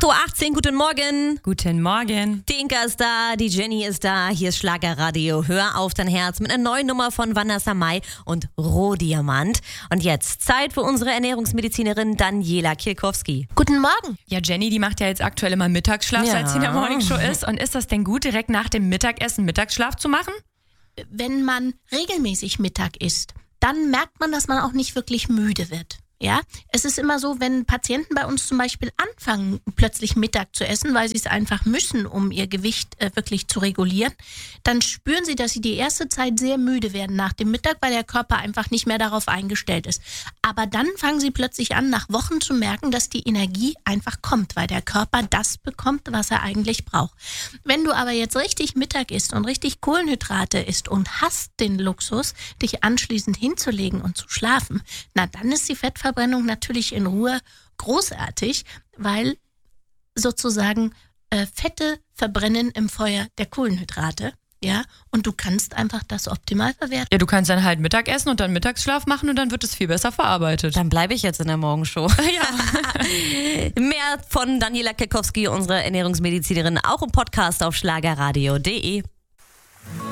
8:18 Uhr, guten Morgen. Guten Morgen. Die Inka ist da, die Jenny ist da, hier ist Schlagerradio. Hör auf dein Herz mit einer neuen Nummer von Vanessa Mai und Rohdiamant. Und jetzt Zeit für unsere Ernährungsmedizinerin Daniela Kirkowski. Guten Morgen. Ja, Jenny, die macht ja jetzt aktuell immer Mittagsschlaf, seit sie in der Morningshow ist. Und ist das denn gut, direkt nach dem Mittagessen Mittagsschlaf zu machen? Wenn man regelmäßig Mittag isst, dann merkt man, dass man auch nicht wirklich müde wird. Ja, es ist immer so, wenn Patienten bei uns zum Beispiel anfangen, plötzlich Mittag zu essen, weil sie es einfach müssen, um ihr Gewicht wirklich zu regulieren, dann spüren sie, dass sie die erste Zeit sehr müde werden nach dem Mittag, weil der Körper einfach nicht mehr darauf eingestellt ist. Aber dann fangen sie plötzlich an, nach Wochen zu merken, dass die Energie einfach kommt, weil der Körper das bekommt, was er eigentlich braucht. Wenn du aber jetzt richtig Mittag isst und richtig Kohlenhydrate isst und hast den Luxus, dich anschließend hinzulegen und zu schlafen, na dann ist die Fettverbrennung natürlich in Ruhe großartig, weil sozusagen Fette verbrennen im Feuer der Kohlenhydrate, ja, und du kannst einfach das optimal verwerten. Ja, du kannst dann halt Mittag essen und dann Mittagsschlaf machen und dann wird es viel besser verarbeitet. Dann bleibe ich jetzt in der Morgenshow. Ja. Mehr von Daniela Kirkowski, unserer Ernährungsmedizinerin, auch im Podcast auf schlagerradio.de.